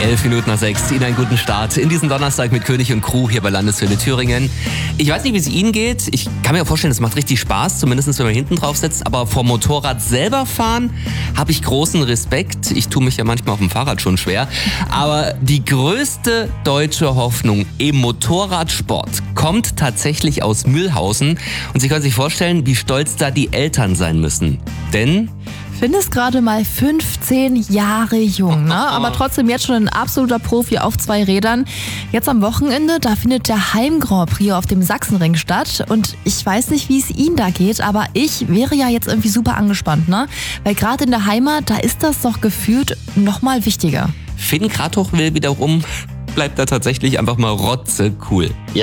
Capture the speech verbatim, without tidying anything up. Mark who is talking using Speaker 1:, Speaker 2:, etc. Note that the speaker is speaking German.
Speaker 1: Elf Minuten nach sechs. Ihnen einen guten Start in diesen Donnerstag mit König und Crew hier bei Landeshöhle Thüringen. Ich weiß nicht, wie es Ihnen geht. Ich kann mir vorstellen, es macht richtig Spaß, zumindest wenn man hinten drauf sitzt. Aber vom Motorrad selber fahren habe ich großen Respekt. Ich tue mich ja manchmal auf dem Fahrrad schon schwer. Aber die größte deutsche Hoffnung im Motorradsport kommt tatsächlich aus Mühlhausen. Und Sie können sich vorstellen, wie stolz da die Eltern sein müssen. Denn
Speaker 2: Finn ist gerade mal fünfzehn Jahre jung, ne? Aber trotzdem jetzt schon ein absoluter Profi auf zwei Rädern. Jetzt am Wochenende, da findet der Heim-Grand Prix auf dem Sachsenring statt. Und ich weiß nicht, wie es Ihnen da geht, aber ich wäre ja jetzt irgendwie super angespannt, ne? Weil gerade in der Heimat, da ist das doch gefühlt noch mal wichtiger.
Speaker 1: Finn Kratoch will wiederum, bleibt da tatsächlich einfach mal rotze cool.